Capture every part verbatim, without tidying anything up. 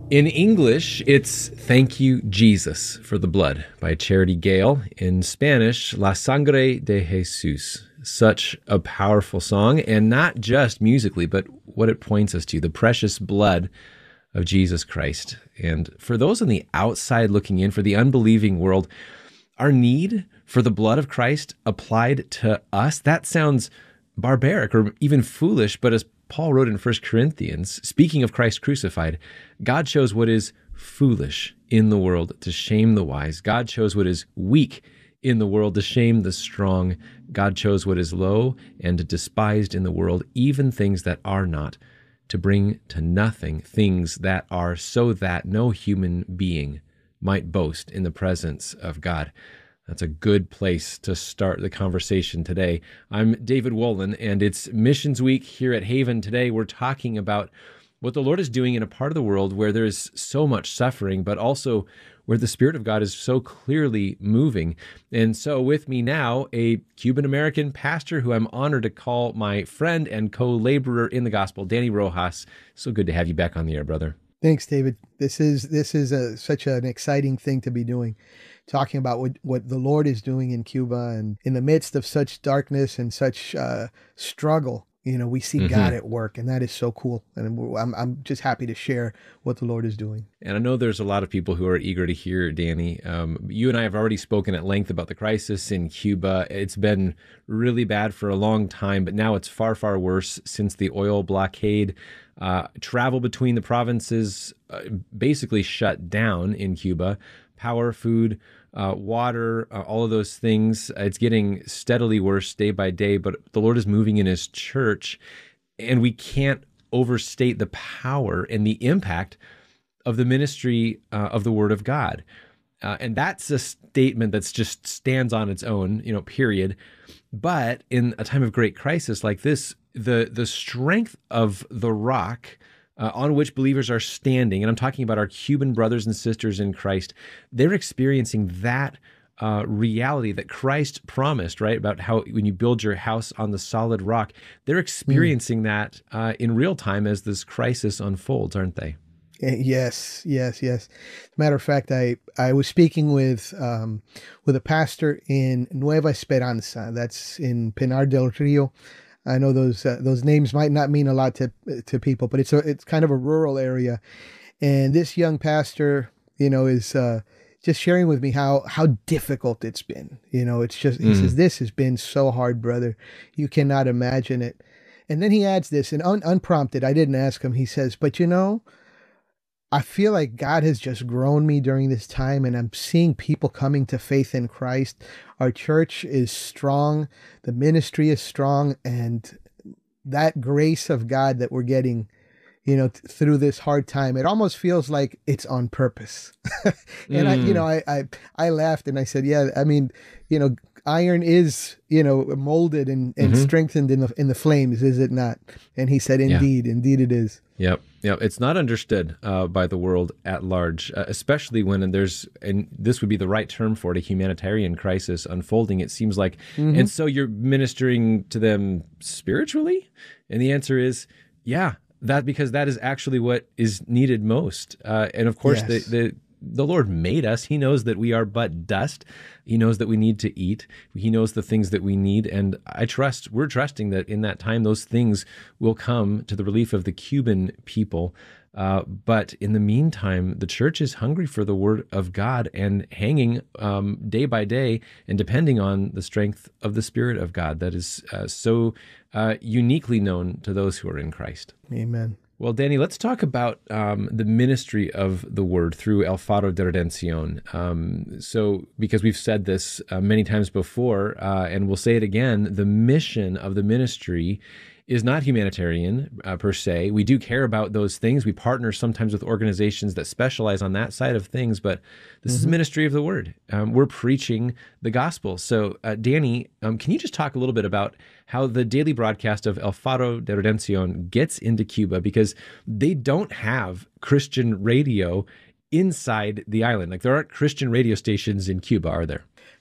In English, it's Thank You, Jesus, for the Blood by Charity Gale. In Spanish, La Sangre de Jesus. Such a powerful song, and not just musically, but what it points us to, the precious blood of Jesus Christ. And for those on the outside looking in, for the unbelieving world, our need for the blood of Christ applied to us, that sounds barbaric or even foolish, but as Paul wrote in First Corinthians, speaking of Christ crucified, God chose what is foolish in the world to shame the wise. God chose what is weak in the world to shame the strong. God chose what is low and despised in the world, even things that are not, to bring to nothing things that are, so that no human being might boast in the presence of God. That's a good place to start the conversation today. I'm David Wolin, and it's Missions Week here at Haven. Today, we're talking about what the Lord is doing in a part of the world where there's so much suffering, but also where the Spirit of God is so clearly moving. And so with me now, a Cuban-American pastor who I'm honored to call my friend and co-laborer in the gospel, Danny Rojas. So good to have you back on the air, brother. Thanks, David. This is this is a, such an exciting thing to be doing, talking about what, what the Lord is doing in Cuba, and in the midst of such darkness and such uh, struggle, you know, we see mm-hmm. God at work, and that is so cool. And I'm I'm just happy to share what the Lord is doing. And I know there's a lot of people who are eager to hear, Danny. Um, you and I have already spoken at length about the crisis in Cuba. It's been really bad for a long time, but now it's far, far worse since the oil blockade. Uh, travel between the provinces uh, basically shut down in Cuba. Power, food, uh, water, uh, all of those things. It's getting steadily worse day by day, but the Lord is moving in his church, and we can't overstate the power and the impact of the ministry uh, of the Word of God. Uh, and that's a statement that's just stands on its own, you know, period. But in a time of great crisis like this, the the strength of the rock uh, on which believers are standing, and I'm talking about our Cuban brothers and sisters in Christ, they're experiencing that uh, reality that Christ promised, right? About how when you build your house on the solid rock, they're experiencing mm. that uh, in real time as this crisis unfolds, aren't they? Yes, yes, yes. As a matter of fact, I, I was speaking with um, with a pastor in Nueva Esperanza. That's in Pinar del Rio. I know those uh, those names might not mean a lot to to people, but it's a, it's kind of a rural area. And this young pastor, you know, is uh, just sharing with me how how difficult it's been. You know, it's just he mm. says, "This has been so hard, brother. You cannot imagine it." And then he adds this, and un- unprompted, I didn't ask him. He says, "But you know, I feel like God has just grown me during this time, and I'm seeing people coming to faith in Christ. Our church is strong. The ministry is strong. And that grace of God that we're getting, you know, th- through this hard time, it almost feels like it's on purpose." and mm. I, you know, I, I, I laughed and I said, yeah, I mean, you know, iron is, you know, molded and, and mm-hmm. strengthened in the, in the flames, is it not? And he said, indeed, yeah. indeed it is. Yep. Yep. It's not understood uh, by the world at large, uh, especially when there's, and this would be the right term for it, a humanitarian crisis unfolding, it seems like. Mm-hmm. And so you're ministering to them spiritually? And the answer is, yeah, that because that is actually what is needed most. Uh, and of course, yes. the, the the Lord made us. He knows that we are but dust. He knows that we need to eat. He knows the things that we need. And I trust, we're trusting that in that time, those things will come to the relief of the Cuban people. Uh, but in the meantime, the church is hungry for the word of God and hanging um, day by day and depending on the strength of the Spirit of God that is uh, so uh, uniquely known to those who are in Christ. Amen. Well, Danny, let's talk about um, the ministry of the Word through El Faro de Redención. Um, so, because we've said this uh, many times before, uh, and we'll say it again, the mission of the ministry is not humanitarian uh, per se. We do care about those things. We partner sometimes with organizations that specialize on that side of things, but this mm-hmm. is the ministry of the Word. Um, we're preaching the gospel. So, uh, Danny, um, can you just talk a little bit about how the daily broadcast of El Faro de Redención gets into Cuba? Because they don't have Christian radio inside the island. Like, there aren't Christian radio stations in Cuba, are there?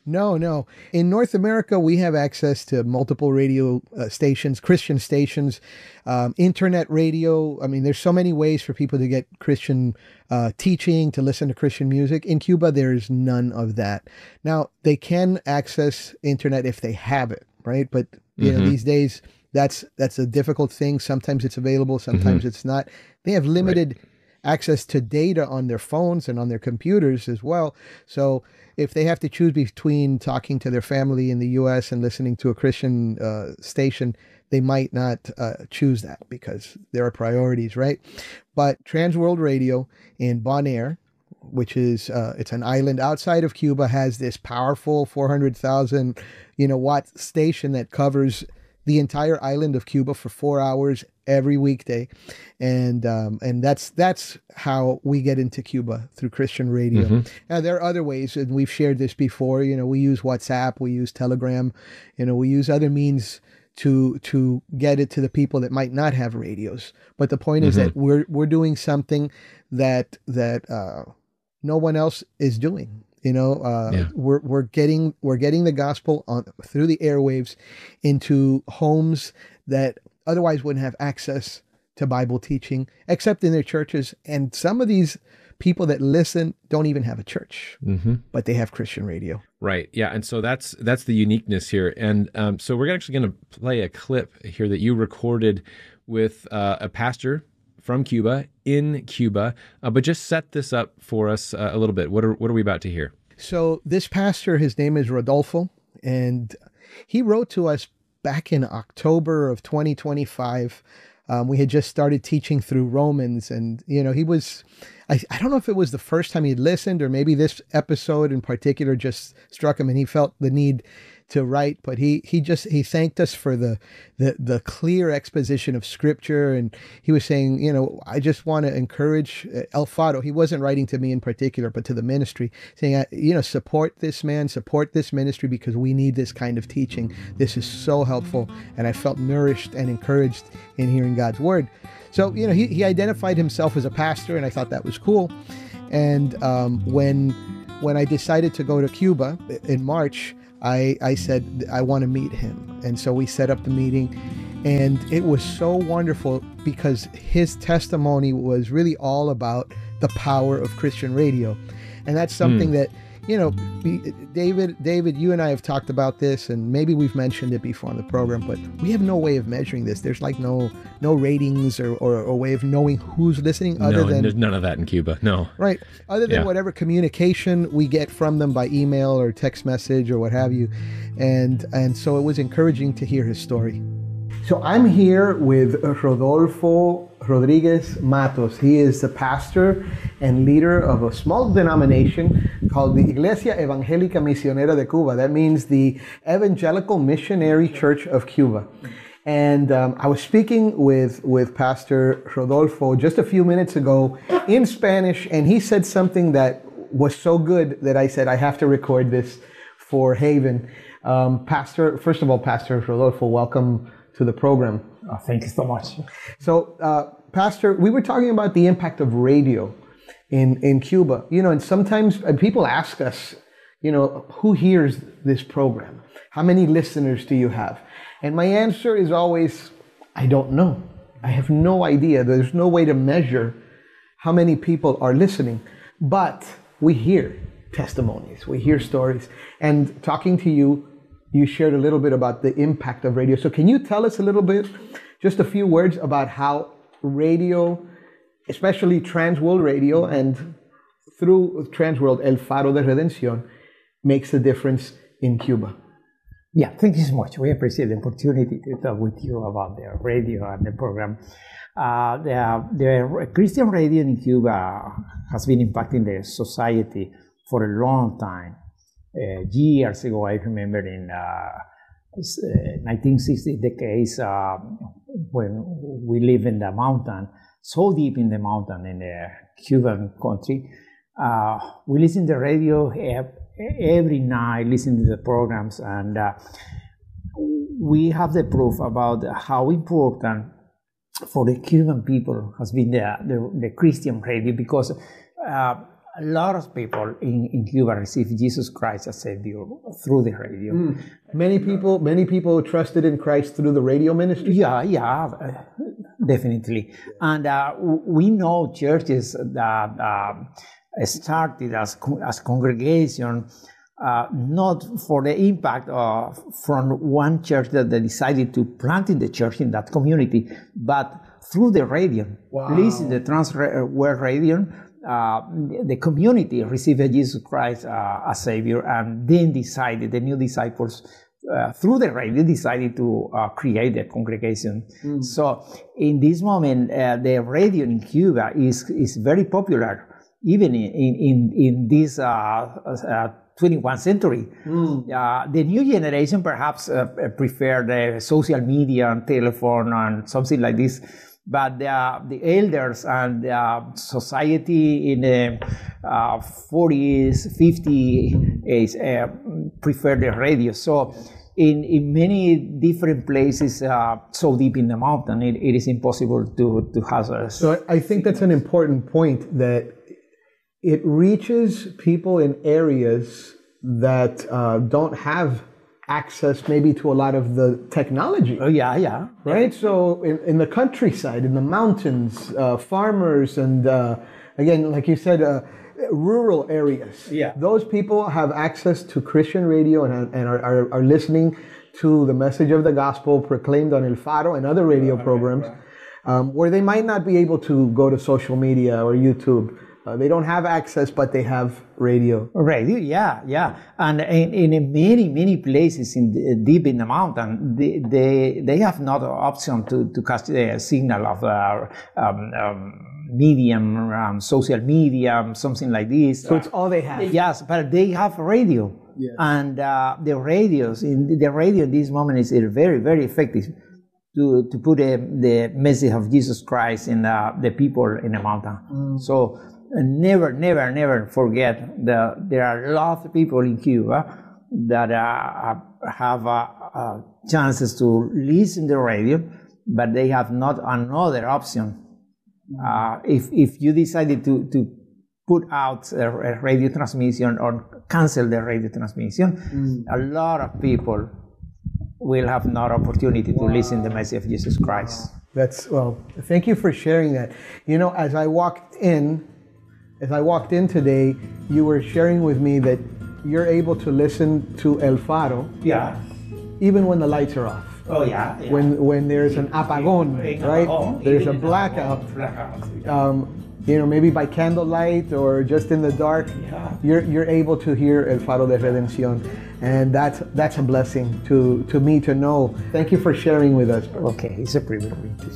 No, no. In North America, we have access to multiple radio uh, stations, Christian stations, um, internet radio. I mean, there's so many ways for people to get Christian uh, teaching, to listen to Christian music. In Cuba, there's none of that. Now, they can access internet if they have it, right? But you mm-hmm. know, these days, that's that's a difficult thing. Sometimes it's available, sometimes mm-hmm. it's not. They have limited right. access to data on their phones and on their computers as well. So if they have to choose between talking to their family in the U S and listening to a Christian uh, station, they might not uh, choose that because there are priorities, right? But Trans World Radio in Bonaire, which is uh, it's an island outside of Cuba, has this powerful four hundred thousand you know watt station that covers the entire island of Cuba for four hours every weekday, and um, and that's that's how we get into Cuba, through Christian radio. Mm-hmm. Now there are other ways, and we've shared this before. You know, we use WhatsApp, we use Telegram, you know, we use other means to to get it to the people that might not have radios. But the point mm-hmm. is that we're we're doing something that that uh, no one else is doing. You know, uh, yeah. we're we're getting we're getting the gospel on through the airwaves into homes that otherwise wouldn't have access to Bible teaching, except in their churches. And some of these people that listen don't even have a church, mm-hmm. but they have Christian radio. Right. Yeah. And so that's that's the uniqueness here. And um, so we're actually going to play a clip here that you recorded with uh, a pastor from Cuba, in Cuba, uh, but just set this up for us uh, a little bit. What are what are we about to hear? So this pastor, his name is Rodolfo, and he wrote to us back in October of twenty twenty-five. Um, we had just started teaching through Romans, and you know he was, I, I don't know if it was the first time he'd listened, or maybe this episode in particular just struck him, and he felt the need to write, but he he just he thanked us for the the the clear exposition of Scripture, and he was saying, you know, I just want to encourage El Faro. He wasn't writing to me in particular, but to the ministry, saying, you know, support this man, support this ministry, because we need this kind of teaching. This is so helpful, and I felt nourished and encouraged in hearing God's word. So, you know, he he identified himself as a pastor, and I thought that was cool. And um, when when I decided to go to Cuba in March, I, I said, I want to meet him. And so we set up the meeting, and it was so wonderful because his testimony was really all about the power of Christian radio. And that's something mm. that, you know, David, David, you and I have talked about this, and maybe we've mentioned it before on the program, but we have no way of measuring this. There's like no no ratings or, or, or way of knowing who's listening other no, than... there's none of that in Cuba, no. Right. Other than yeah. whatever communication we get from them by email or text message or what have you. And, and so it was encouraging to hear his story. So I'm here with Rodolfo Rodriguez Matos. He is the pastor and leader of a small denomination called the Iglesia Evangélica Misionera de Cuba. That means the Evangelical Missionary Church of Cuba. And um, I was speaking with, with Pastor Rodolfo just a few minutes ago in Spanish, and he said something that was so good that I said, I have to record this for Haven. Um, Pastor, first of all, Pastor Rodolfo, welcome to the program. Oh, thank you so much. So, uh, Pastor, we were talking about the impact of radio in, in Cuba. You know, and sometimes people ask us, you know, who hears this program? How many listeners do you have? And my answer is always, I don't know. I have no idea. There's no way to measure how many people are listening. But we hear testimonies, we hear stories. And talking to you, you shared a little bit about the impact of radio. So can you tell us a little bit, just a few words about how radio, especially Trans World Radio, and through Trans World, El Faro de Redención, makes a difference in Cuba? Yeah, thank you so much. We appreciate the opportunity to talk with you about the radio and the program. Uh, the, the Christian radio in Cuba has been impacting the society for a long time. Uh, years ago, I remember in uh, nineteen sixties, the case uh, when we live in the mountain, so deep in the mountain in the Cuban country, uh, we listen to the radio every night, listen to the programs, and uh, we have the proof about how important for the Cuban people has been the, the, the Christian radio, because uh, a lot of people in, in Cuba received Jesus Christ as Savior through the radio. Mm. Many people, many people trusted in Christ through the radio ministry. Yeah, yeah, uh, definitely. And uh, we know churches that uh, started as as congregation, uh, not for the impact of from one church that they decided to plant in the church in that community, but through the radio, wow. Listen the Trans World Radio. Uh, the community received Jesus Christ uh, as Savior, and then decided, the new disciples, uh, through the radio, decided to uh, create a congregation. Mm. So in this moment, uh, the radio in Cuba is is very popular, even in, in, in this uh, uh, twenty-first century. Mm. Uh, the new generation perhaps uh, prefer the social media and telephone and something like this. But uh, the elders and uh, society in the uh, forties, fifties uh, prefer the radio. So in, in many different places, uh, so deep in the mountain, it, it is impossible to, to have a... So I think that's an important point, that it reaches people in areas that uh, don't have access maybe to a lot of the technology. Oh, yeah, yeah. Right? So in, in the countryside, in the mountains, uh, farmers, and uh, again, like you said, uh, rural areas. Yeah. Those people have access to Christian radio and, and are, are, are listening to the message of the gospel proclaimed on El Faro and other radio programs, um, where they might not be able to go to social media or YouTube. Uh, they don't have access, but they have radio. Radio, yeah, yeah. And in, in many, many places in the, deep in the mountain, they, they, they have not an option to, to cast a signal of uh, um, um, medium, um, social media, something like this. So it's all they have. Yes, but they have radio. Yes. And uh, the radios, in the radio in this moment is very, very effective to, to put a, the message of Jesus Christ in uh, the people in the mountain. Mm. So, and never, never, never forget that there are a lot of people in Cuba that uh, have uh, uh, chances to listen to the radio, but they have not another option. Uh, if if you decided to, to put out a, a radio transmission or cancel the radio transmission, mm. a lot of people will have no opportunity to wow. listen to the message of Jesus Christ. That's, well, thank you for sharing that. You know, as I walked in, As I walked in today, you were sharing with me that you're able to listen to El Faro, yeah, even when the lights are off. Oh yeah. yeah. When when there's an apagón, right? There's a blackout. Um, you know, maybe by candlelight or just in the dark, yeah. you're you're able to hear El Faro de Redención, and that's that's a blessing to to me to know. Thank you for sharing with us. Okay, it's a privilege.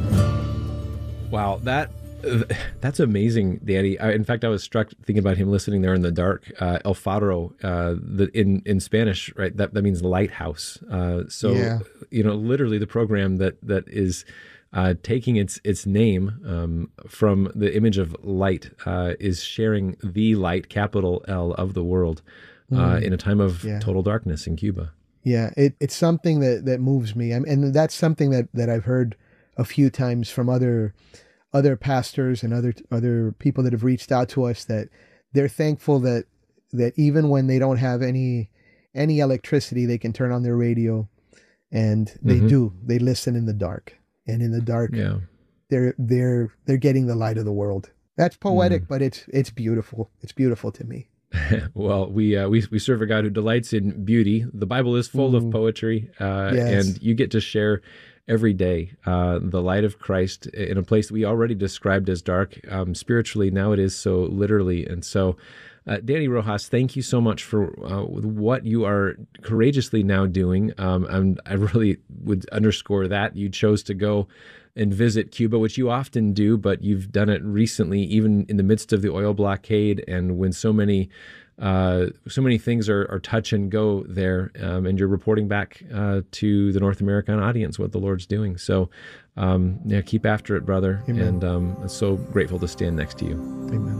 Wow, that. That's amazing, Danny. I, in fact, I was struck thinking about him listening there in the dark. Uh, El Faro, uh, the, in in Spanish, right? That that means lighthouse. Uh, so yeah. you know, literally, the program that that is uh, taking its its name um, from the image of light uh, is sharing the light, capital L, of the world uh, mm. in a time of yeah. total darkness in Cuba. Yeah, it, it's something that that moves me, I mean, and that's something that that I've heard a few times from other. other pastors and other other people that have reached out to us, that they're thankful that that even when they don't have any any electricity, they can turn on their radio, and they mm-hmm. do. They listen in the dark, and in the dark, yeah. they're they're they're getting the light of the world. That's poetic, mm. but it's it's beautiful. It's beautiful to me. Well, we uh, we we serve a God who delights in beauty. The Bible is full mm. of poetry, uh, yes. and you get to share every day uh, the light of Christ in a place that we already described as dark. Um, spiritually, now it is so literally. And so, uh, Danny Rojas, thank you so much for uh, what you are courageously now doing. Um, and I really would underscore that you chose to go and visit Cuba, which you often do, but you've done it recently, even in the midst of the oil blockade, and when so many uh, so many things are, are touch and go there, um, and you're reporting back uh, to the North American audience what the Lord's doing. So, um, yeah, keep after it, brother. Amen. And um, I'm so grateful to stand next to you. Amen.